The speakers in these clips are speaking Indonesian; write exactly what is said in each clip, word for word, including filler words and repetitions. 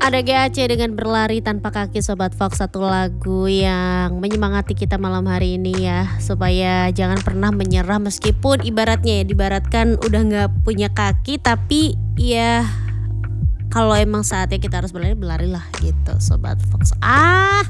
ada G A C dengan Berlari Tanpa Kaki Sobat Fox, satu lagu yang menyemangati kita malam hari ini ya, supaya jangan pernah menyerah meskipun ibaratnya ya, dibaratkan udah gak punya kaki, tapi ya kalau emang saatnya kita harus berlari, berlarilah gitu Sobat Fox. Ah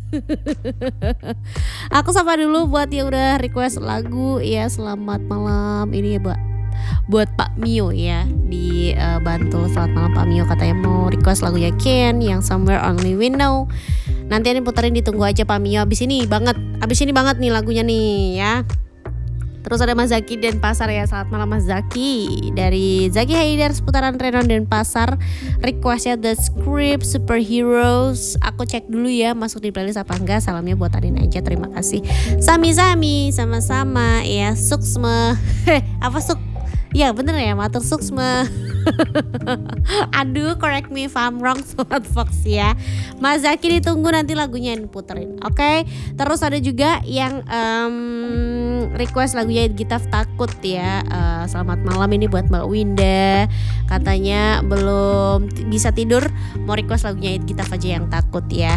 Aku sapa dulu buat yang udah request lagu ya, selamat malam ini ya buat buat Pak Mio ya di uh, Bantul. Selamat malam Pak Mio, katanya mau request lagunya Ken yang Somewhere Only We Know. Nanti ini puterin, ditunggu aja Pak Mio. Abis ini banget, abis ini banget nih lagunya nih ya. Terus ada Mas Zaki dan Pasar ya. Selamat malam Mas Zaki, dari Zaki Haidar seputaran Renon dan Pasar. Requestnya The Script Superheroes. Aku cek dulu ya masuk di playlist apa enggak. Salamnya buat Adin aja, terima kasih. Sami-sami, sama-sama ya. Suksme apa suk? Ya bener ya, matur suksme. Aduh, correct me if I'm wrong Sobat Fox ya. Mas Zaki ditunggu, nanti lagunya yang puterin. Oke, okay? Terus ada juga yang um, request lagunya Gita Takut ya. uh, Selamat malam ini buat Mbak Winda, katanya belum bisa tidur, mau request lagunya Gita aja yang takut ya.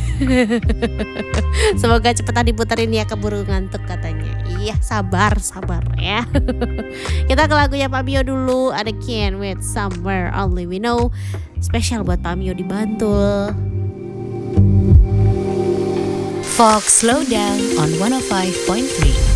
Semoga cepetan diputerin ya, keburu ngantuk katanya. Iya, sabar sabar ya. Kita ke lagunya Pak Mio dulu, ada Ken with Somewhere Only We Know. Spesial buat Pak Mio di Bantul. Fox Slow Down on one oh five point three.